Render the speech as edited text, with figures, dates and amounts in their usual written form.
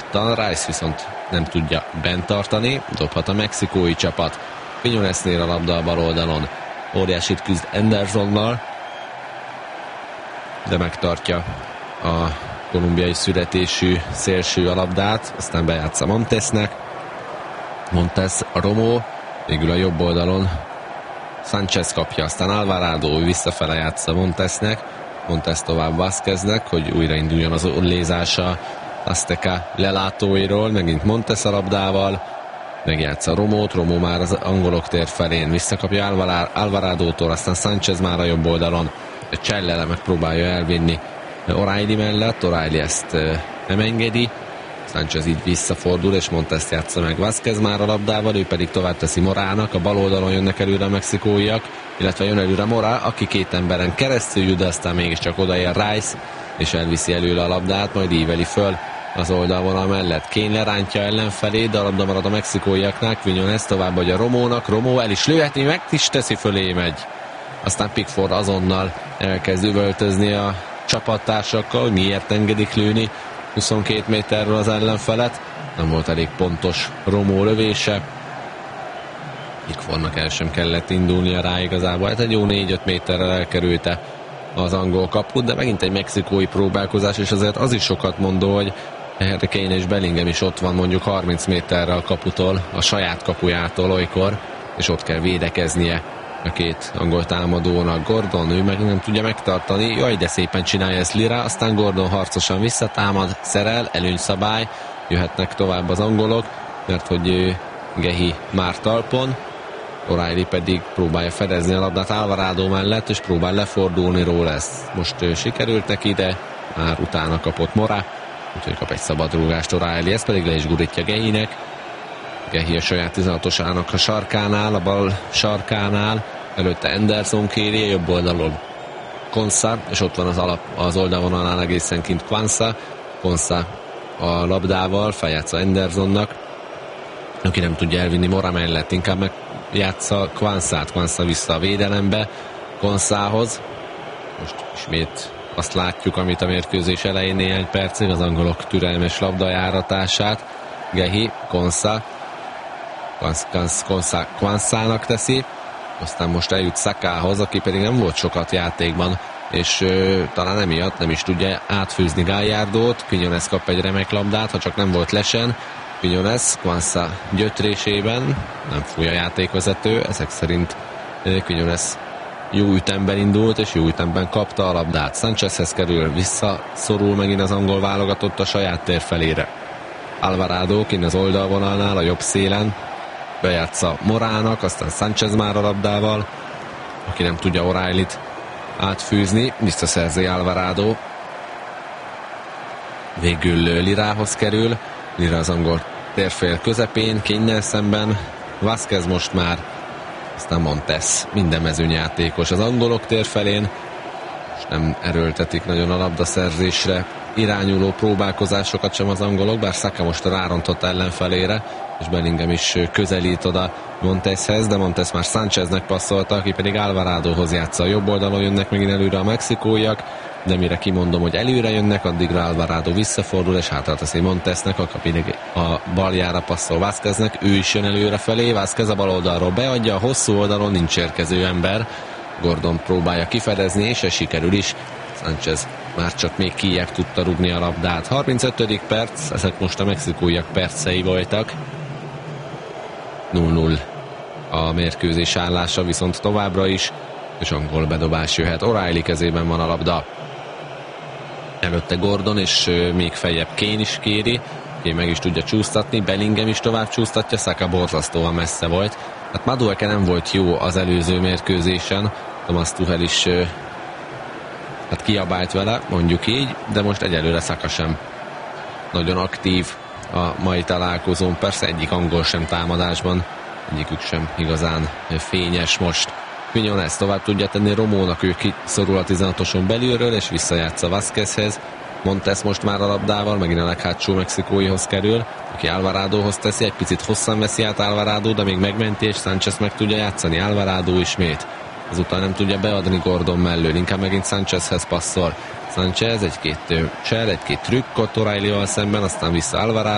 nyugodtan, Rice viszont nem tudja bent tartani, dobhat a mexikói csapat. Quiñonesnél a labda a bal oldalon. Óriásit küzd Andersonnal, de megtartja a kolumbiai születésű szélső a labdát, aztán bejátsza Montesnek. Montes, Romo, végül a jobb oldalon Sánchez kapja, aztán Alvarado visszafele játsza Montesnek, Montes tovább Vázqueznek, hogy újrainduljon az lézása Azteca lelátóiról, megint Montes a labdával, megjátsza Romót, Romo már az angolok tér felén, visszakapja Alvaradótól, aztán Sánchez már a jobb oldalon, Csellele megpróbálja elvinni O'Reilly mellett, O'Reilly ezt nem engedi, Sánchez így visszafordul, és Montes játsza meg Vázquez már a labdával, ő pedig tovább teszi Morának, a bal oldalon jönnek előre a mexikóiak, illetve jön előre Morá, aki két emberen keresztül jut, de aztán mégiscsak odaér Rice, és elviszi előle a labdát, majd íveli föl az oldalvonal mellett. Kane lerántja ellenfelé, de a labda marad a mexikóiaknál, Quiñones továbbadja Romónak, Romó el is lőheti, meg is teszi, fölé megy. Aztán Pickford azonnal elkezd üvöltözni a csapattársakkal, hogy miért engedik lőni 22 méterről az ellenfelet. Nem volt elég pontos Romó lövése. Pickfordnak el sem kellett indulnia rá igazából. Hát egy jó 4-5 méterrel elkerülte az angol kaput, de megint egy mexikói próbálkozás, és azért az is sokat mondó, hogy Harry Kane és Bellingham is ott van mondjuk 30 méterrel a kaputól, a saját kapujától olykor, és ott kell védekeznie a két angol támadónak. Gordon, ő meg nem tudja megtartani, jaj, de szépen csinálja ezt Lira, aztán Gordon harcosan visszatámad, szerel, előnyszabály, jöhetnek tovább az angolok, mert hogy Gehi már talpon, O'Reilly pedig próbálja fedezni a labdát Alvarado mellett, és próbál lefordulni róla, ez most sikerült neki, de már utána kapott Morá, úgyhogy kap egy szabadrúgást O'Reilly, ez pedig le is gurítja Gehinek. Gehi a saját 16-osának a sarkánál, a bal sarkánál, előtte Anderson kéri, jobb oldalon Konsa, és ott van az oldalvonalán egészen kint Konsa a labdával, feljátsza Andersonnak, aki nem tudja elvinni Mora mellett, inkább megjátsza Quansát vissza a védelembe Konsához. Most ismét azt látjuk, amit a mérkőzés elején néhány percig, az angolok türelmes labdajáratását. Gehi, Konsa Quansának teszi, aztán most eljut Sakahoz, aki pedig nem volt sokat játékban, és talán emiatt nem is tudja átfűzni Gallardót. Quiñones kap egy remek labdát, ha csak nem volt lesen. Quiñones, Quansá gyötrésében, nem fúj a játékvezető, ezek szerint Quiñones jó ütemben indult, és jó ütemben kapta a labdát. Sánchezhez kerül, visszaszorul megint az angol válogatott a saját tér felére. Alvarado kint az oldalvonalnál, a jobb szélen, bejátsza Morának, aztán Sánchez már a labdával, aki nem tudja O'Reillyt átfűzni, visszaszerzi Alvarado. Végül Lirához kerül, Lira az angol térfél közepén, Kane-nel szemben, Vázquez most már, aztán Montes, minden mezőnyjátékos az angolok tér felén, és nem erőltetik nagyon a labdaszerzésre irányuló próbálkozásokat sem az angolok, bár Saka most rárontott ellenfelére, és Bellingham is közelít oda Monteshez, de Montes már Sáncheznek passzolta, aki pedig Alvaradohoz játsza. A jobb oldalon jönnek megint előre a mexikóiak, de mire kimondom, hogy előre jönnek, addigra Alvarado visszafordul, és hátrateszi Montesnek, aki pedig a baljára passzol Vázqueznek, ő is jön előre felé, Vázquez a bal oldalról beadja, a hosszú oldalon nincs érkező ember, Gordon próbálja kifedezni, és ez sikerül is. Sánchez már csak még kijebb tudta rúgni a labdát. 35. perc, ezek most a mexikóiak percei voltak. 0-0 a mérkőzés állása, viszont továbbra is, és angol bedobás jöhet. O'Reilly kezében van a labda. Előtte Gordon, és még feljebb Kane is kéri. Kane meg is tudja csúsztatni, Bellingham is tovább csúsztatja, Saka borzasztóan messze volt. Hát Madueke nem volt jó az előző mérkőzésen, Thomas Tuchel is hát kiabált vele, mondjuk így, de most egyelőre Saka sem nagyon aktív a mai találkozón. Persze egyik angol sem támadásban, egyikük sem igazán fényes most. Quiñones tovább tudja tenni Romónak, ő kiszorul a 16-oson belülről, és visszajátsza Vázquezhez. Montes most már a labdával, megint a leghátsó mexikóihoz kerül, aki Alvaradóhoz teszi, egy picit hosszan veszi át Alvarado, de még megmenti, és Sánchez meg tudja játszani. Alvarado ismét. Ezután nem tudja beadni Gordon mellől, inkább megint Sánchezhez passzol. Sánchez egy-két trükk ott O'Reillyval szemben, aztán vissza Alvarado.